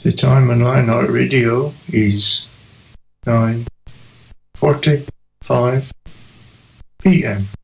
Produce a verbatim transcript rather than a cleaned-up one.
The time on Lionheart Radio is nine forty-five p m